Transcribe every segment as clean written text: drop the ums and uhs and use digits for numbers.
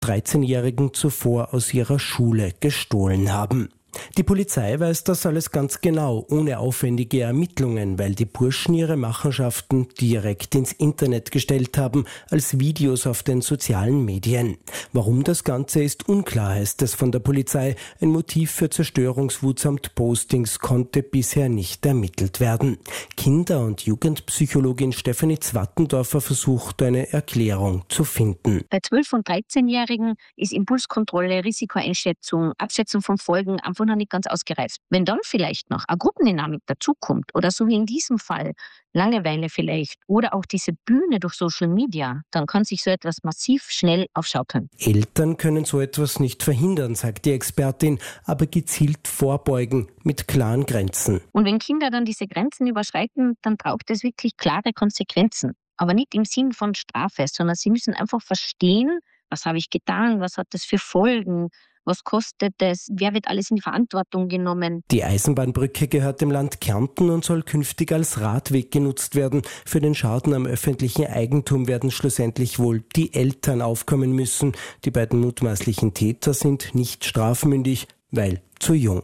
13-Jährigen zuvor aus ihrer Schule gestohlen haben. Die Polizei weiß das alles ganz genau, ohne aufwendige Ermittlungen, weil die Burschen ihre Machenschaften direkt ins Internet gestellt haben, als Videos auf den sozialen Medien. Warum das Ganze ist unklar, heißt es von der Polizei. Ein Motiv für Zerstörungswut samt Postings konnte bisher nicht ermittelt werden. Kinder- und Jugendpsychologin Stefanie Zwattendorfer versucht, eine Erklärung zu finden. Bei 12- und 13-Jährigen ist Impulskontrolle, Risikoeinschätzung, Abschätzung von Folgen einfach noch nicht ganz ausgereift. Wenn dann vielleicht noch eine Gruppendynamik dazukommt oder so wie in diesem Fall Langeweile vielleicht oder auch diese Bühne durch Social Media, dann kann sich so etwas massiv schnell aufschaukeln. Eltern können so etwas nicht verhindern, sagt die Expertin, aber gezielt vorbeugen mit klaren Grenzen. Und wenn Kinder dann diese Grenzen überschreiten, dann braucht es wirklich klare Konsequenzen. Aber nicht im Sinn von Strafe, sondern sie müssen einfach verstehen, was habe ich getan, was hat das für Folgen, was kostet es? Wer wird alles in die Verantwortung genommen? Die Eisenbahnbrücke gehört dem Land Kärnten und soll künftig als Radweg genutzt werden. Für den Schaden am öffentlichen Eigentum werden schlussendlich wohl die Eltern aufkommen müssen. Die beiden mutmaßlichen Täter sind nicht strafmündig, weil zu jung.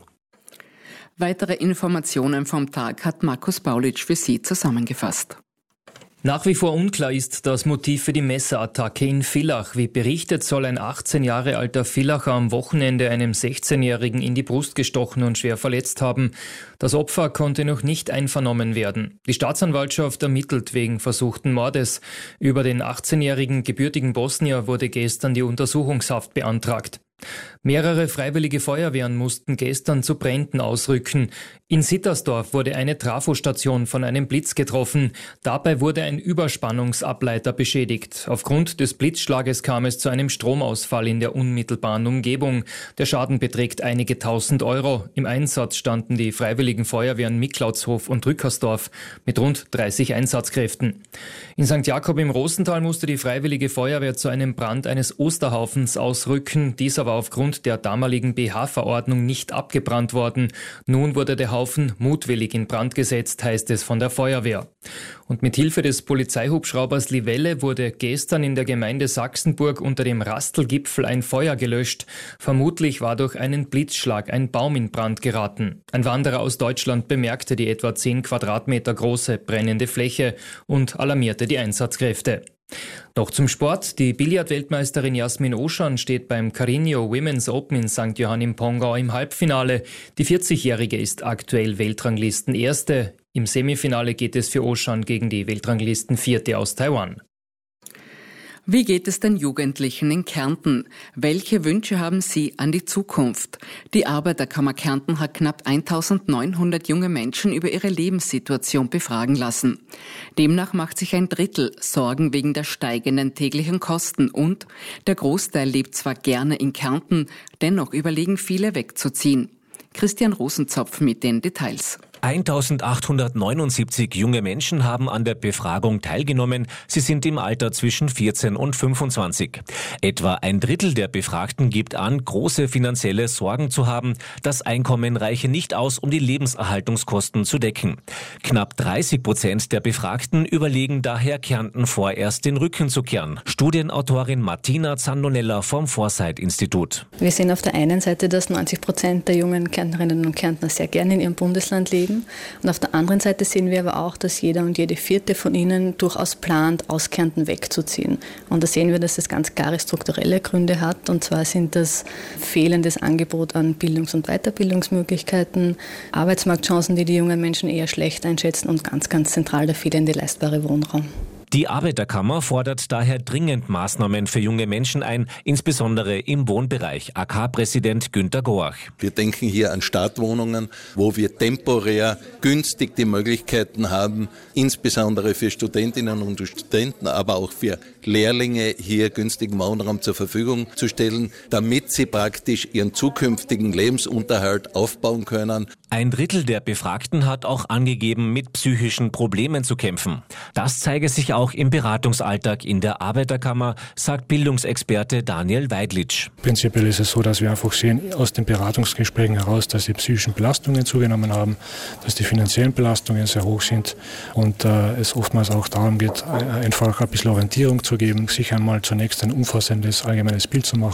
Weitere Informationen vom Tag hat Markus Baulitsch für Sie zusammengefasst. Nach wie vor unklar ist das Motiv für die Messerattacke in Villach. Wie berichtet, soll ein 18 Jahre alter Villacher am Wochenende einem 16-Jährigen in die Brust gestochen und schwer verletzt haben. Das Opfer konnte noch nicht einvernommen werden. Die Staatsanwaltschaft ermittelt wegen versuchten Mordes. Über den 18-jährigen gebürtigen Bosnier wurde gestern die Untersuchungshaft beantragt. Mehrere freiwillige Feuerwehren mussten gestern zu Bränden ausrücken. In Sittersdorf wurde eine Trafostation von einem Blitz getroffen. Dabei wurde ein Überspannungsableiter beschädigt. Aufgrund des Blitzschlages kam es zu einem Stromausfall in der unmittelbaren Umgebung. Der Schaden beträgt einige tausend Euro. Im Einsatz standen die freiwilligen Feuerwehren Miklautshof und Rückersdorf mit rund 30 Einsatzkräften. In St. Jakob im Rosental musste die freiwillige Feuerwehr zu einem Brand eines Osterhaufens ausrücken. Dieser war aufgrund der damaligen BH-Verordnung nicht abgebrannt worden. Nun wurde der Haufen mutwillig in Brand gesetzt, heißt es von der Feuerwehr. Und mit Hilfe des Polizeihubschraubers Livelle wurde gestern in der Gemeinde Sachsenburg unter dem Rastelgipfel ein Feuer gelöscht. Vermutlich war durch einen Blitzschlag ein Baum in Brand geraten. Ein Wanderer aus Deutschland bemerkte die etwa 10 Quadratmeter große brennende Fläche und alarmierte die Einsatzkräfte. Noch zum Sport. Die Billardweltmeisterin Jasmin Oschan steht beim Carreño Women's Open in St. Johann im Pongau im Halbfinale. Die 40-Jährige ist aktuell Weltranglistenerste. Im Semifinale geht es für Oschan gegen die Weltranglistenvierte aus Taiwan. Wie geht es den Jugendlichen in Kärnten? Welche Wünsche haben sie an die Zukunft? Die Arbeiterkammer Kärnten hat knapp 1900 junge Menschen über ihre Lebenssituation befragen lassen. Demnach macht sich ein Drittel Sorgen wegen der steigenden täglichen Kosten und der Großteil lebt zwar gerne in Kärnten, dennoch überlegen viele wegzuziehen. Christian Rosenzopf mit den Details. 1879 junge Menschen haben an der Befragung teilgenommen. Sie sind im Alter zwischen 14 und 25. Etwa ein Drittel der Befragten gibt an, große finanzielle Sorgen zu haben. Das Einkommen reiche nicht aus, um die Lebenserhaltungskosten zu decken. Knapp 30% der Befragten überlegen daher, Kärnten vorerst den Rücken zu kehren. Studienautorin Martina Zandonella vom Foresight-Institut. Wir sehen auf der einen Seite, dass 90% der jungen Kärntnerinnen und Kärntner sehr gerne in ihrem Bundesland leben. Und auf der anderen Seite sehen wir aber auch, dass jeder und jede Vierte von ihnen durchaus plant, aus Kärnten wegzuziehen. Und da sehen wir, dass das ganz klare strukturelle Gründe hat. Und zwar sind das fehlendes Angebot an Bildungs- und Weiterbildungsmöglichkeiten, Arbeitsmarktchancen, die die jungen Menschen eher schlecht einschätzen und ganz, ganz zentral der fehlende leistbare Wohnraum. Die Arbeiterkammer fordert daher dringend Maßnahmen für junge Menschen ein, insbesondere im Wohnbereich. AK-Präsident Günter Goach. Wir denken hier an Startwohnungen, wo wir temporär günstig die Möglichkeiten haben, insbesondere für Studentinnen und Studenten, aber auch für Lehrlinge hier günstigen Wohnraum zur Verfügung zu stellen, damit sie praktisch ihren zukünftigen Lebensunterhalt aufbauen können. Ein Drittel der Befragten hat auch angegeben, mit psychischen Problemen zu kämpfen. Das zeige sich auch im Beratungsalltag in der Arbeiterkammer, sagt Bildungsexperte Daniel Weidlitsch. Prinzipiell ist es so, dass wir einfach sehen aus den Beratungsgesprächen heraus, dass die psychischen Belastungen zugenommen haben, dass die finanziellen Belastungen sehr hoch sind und es oftmals auch darum geht, einfach ein bisschen Orientierung zu geben, sich einmal zunächst ein umfassendes allgemeines Bild zu machen.